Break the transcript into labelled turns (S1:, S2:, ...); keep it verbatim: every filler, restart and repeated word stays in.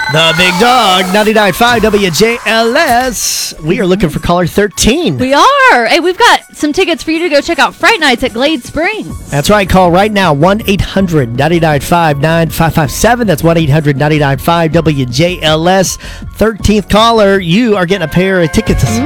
S1: The Big Dog, ninety-nine point five W J L S. We are looking for caller thirteen.
S2: We are. Hey, we've got some tickets for you to go check out Fright Nights at Glade Springs.
S1: That's right. Call right now, one eight hundred nine nine five nine five five seven. That's one eight hundred nine nine five W J L S. thirteenth caller, you are getting a pair of tickets